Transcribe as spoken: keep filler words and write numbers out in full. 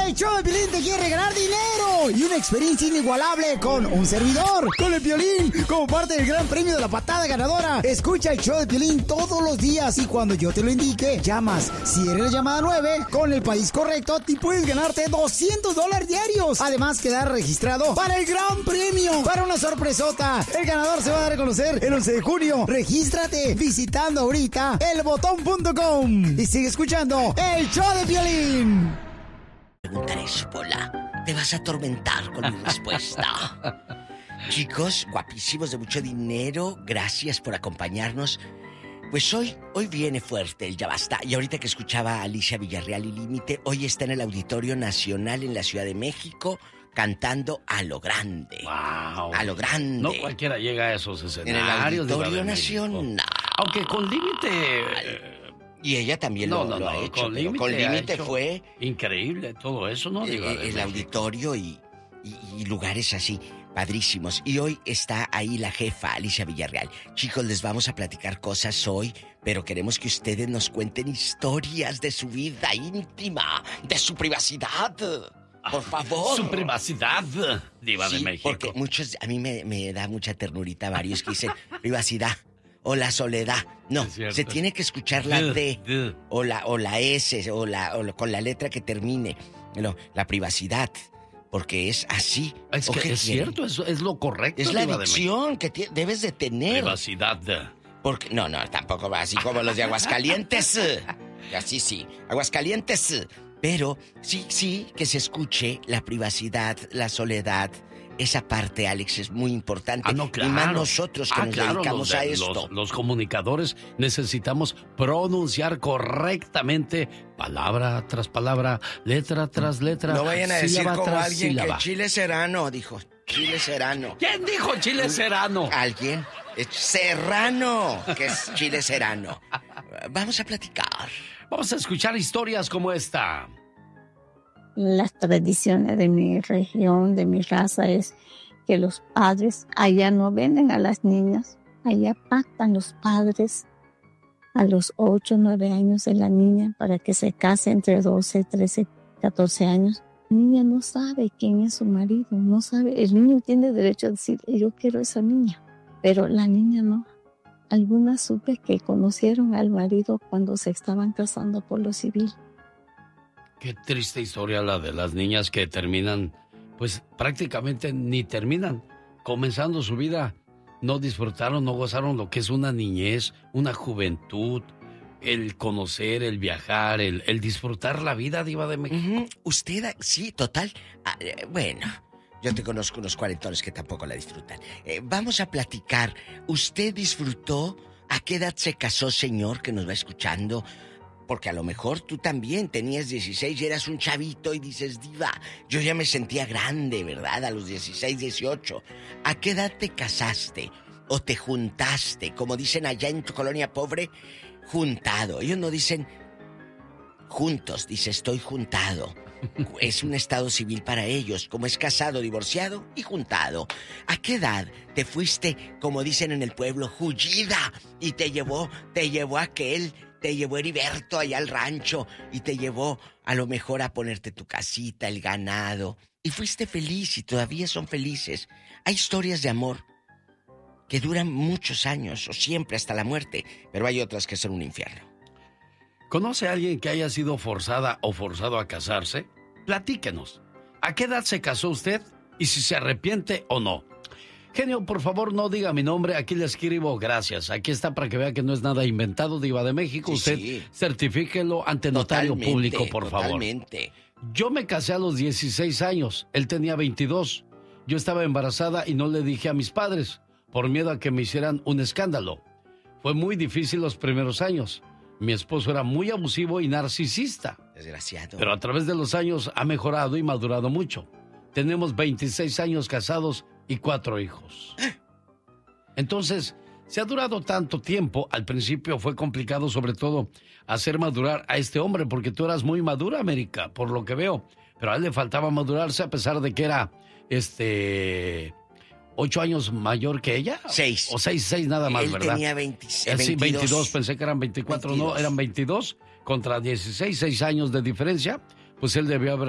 El show de Piolín te quiere regalar dinero y una experiencia inigualable con un servidor, con el Piolín, como parte del gran premio de la patada ganadora. Escucha el show de Piolín todos los días y cuando yo te lo indique, llamas. Si eres la llamada nueve, con el país correcto, te puedes ganarte doscientos dólares diarios. Además, quedar registrado para el gran premio, para una sorpresota. El ganador se va a dar a conocer el once de junio. Regístrate visitando ahorita el botón punto com y sigue escuchando el show de Piolín. Preguntaré eso, Pola. Te vas a atormentar con mi respuesta. Chicos, guapísimos de mucho dinero, gracias por acompañarnos. Pues hoy, hoy viene fuerte el Ya Basta. Y ahorita que escuchaba a Alicia Villarreal y Límite, hoy está en el Auditorio Nacional en la Ciudad de México cantando a lo grande. Wow. A lo grande. No cualquiera llega a esos escenarios. En el Auditorio de Nacional. Aunque con Límite... Eh, y ella también no, lo, no, lo no, ha hecho. Con Límite, con Límite fue... Increíble todo eso, ¿no? El, el auditorio y, y, y lugares así, padrísimos. Y hoy está ahí la jefa, Alicia Villarreal. Chicos, les vamos a platicar cosas hoy, pero queremos que ustedes nos cuenten historias de su vida íntima, de su privacidad. Por favor. Su privacidad, diva sí, de México. Porque muchos, a mí me, me da mucha ternurita varios que dicen privacidad o la soledad. No, se tiene que escuchar la D o la, o la S o la, o la, con la letra que termine. No, la privacidad. Porque es así. Es que es cierto, es, es lo correcto. Es la adicción que te, debes de tener. Privacidad. Porque, no, no, tampoco va así como los de Aguascalientes. Así sí, Aguascalientes. Pero sí, sí, que se escuche la privacidad, la soledad. Esa parte, Alex, es muy importante. Ah, no, claro. Y más nosotros que ah, nos claro, dedicamos los de, a esto. Los, los comunicadores necesitamos pronunciar correctamente palabra tras palabra, letra tras letra. No vayan a decir como alguien sílaba. que Chile Serrano, dijo. Chile Serrano. ¿Quién dijo Chile Serrano? ¿Alguien? Es Serrano, que es Chile Serrano. Vamos a platicar. Vamos a escuchar historias como esta. Las tradiciones de mi región, de mi raza, es que los padres allá no venden a las niñas, allá pactan los padres a los ocho, nueve años de la niña para que se case entre doce, trece, catorce años. La niña no sabe quién es su marido, no sabe. El niño tiene derecho a decir, yo quiero a esa niña, pero la niña no. Algunas supe que conocieron al marido cuando se estaban casando por lo civil. Qué triste historia la de las niñas que terminan, pues prácticamente ni terminan, comenzando su vida. No disfrutaron, no gozaron lo que es una niñez, una juventud, el conocer, el viajar, el, el disfrutar la vida, diva de México. Uh-huh. Usted, sí, total. Ah, eh, bueno, yo te conozco unos cuarentones que tampoco la disfrutan. Eh, vamos a platicar. ¿Usted disfrutó? ¿A qué edad se casó, señor, que nos va escuchando? Porque a lo mejor tú también tenías dieciséis y eras un chavito y dices, diva, yo ya me sentía grande, ¿verdad? A los dieciséis, dieciocho. ¿A qué edad te casaste? ¿O te juntaste? Como dicen allá en tu colonia pobre, juntado. Ellos no dicen juntos, dice estoy juntado. Es un estado civil para ellos, como es casado, divorciado y juntado. ¿A qué edad te fuiste, como dicen en el pueblo, hullida? Y te llevó, te llevó aquel... Te llevó Heriberto allá al rancho y te llevó a lo mejor a ponerte tu casita, el ganado. Y fuiste feliz y todavía son felices. Hay historias de amor que duran muchos años o siempre hasta la muerte, pero hay otras que son un infierno. ¿Conoce a alguien que haya sido forzada o forzado a casarse? Platíquenos. ¿A qué edad se casó usted y si se arrepiente o no? Genio, por favor, no diga mi nombre, aquí le escribo gracias. Aquí está para que vea que no es nada inventado, diva de México. Sí, usted sí. Certifíquelo ante notario totalmente, público, por totalmente. favor. Yo me casé a los dieciséis años, él tenía veintidós. Yo estaba embarazada y no le dije a mis padres, por miedo a que me hicieran un escándalo. Fue muy difícil los primeros años. Mi esposo era muy abusivo y narcisista. Desgraciado. Pero a través de los años ha mejorado y madurado mucho. Tenemos veintiséis años casados y cuatro hijos. Entonces, se ha durado tanto tiempo. Al principio fue complicado, sobre todo, hacer madurar a este hombre, porque tú eras muy madura, América, por lo que veo. Pero a él le faltaba madurarse a pesar de que era, este... ¿Ocho años mayor que ella? Seis. O seis, seis nada más, él ¿verdad? Tenía veintiséis, sí, veintidós, pensé que eran veinticuatro, veintidós. No, eran veintidós contra dieciséis, seis años de diferencia. Pues él debió haber